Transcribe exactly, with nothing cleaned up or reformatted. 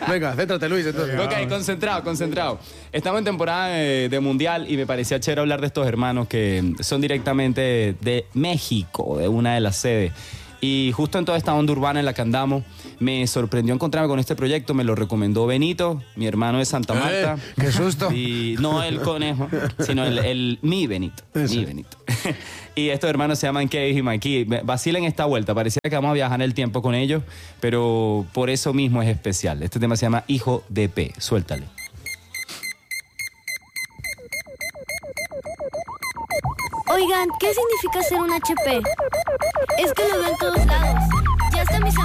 Venga, céntrate, Luis, entonces. Ok, concentrado, concentrado. Estamos en temporada de, de mundial y me parecía chévere hablar de estos hermanos que son directamente de México, de una de las sedes. Y justo en toda esta onda urbana en la que andamos, me sorprendió encontrarme con este proyecto, me lo recomendó Benito, mi hermano de Santa Marta. Eh, ¡Qué susto! Y no el conejo, sino el, el mi Benito, Eso. mi Benito. Y estos hermanos se llaman Kevin y Mikey. Vacilen esta vuelta, parecía que vamos a viajar en el tiempo con ellos, pero por eso mismo es especial. Este tema se llama Hijo de P, suéltale. Oigan, ¿qué significa ser un H P? Es que lo veo en todos lados. Ya hasta mis